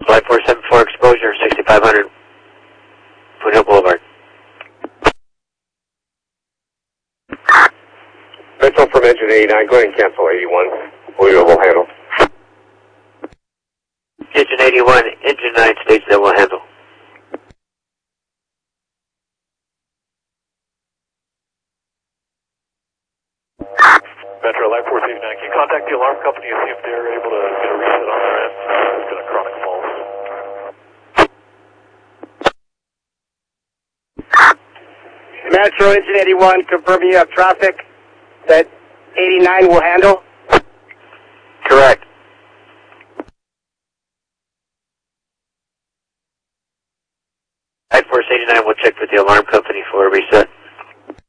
Flight 474 exposure, 6500 Foothill Boulevard. Central from engine 89, go ahead and cancel 81. We'll handle. Engine 81, engine 9 states that will handle. Metro Light 489, can you contact the alarm company and see if they're able to get a reset on their end? It's been a chronic false. Metro engine 81, confirming you have traffic that 89 will handle? Correct. Flight Force 89 will check with the alarm company for a reset.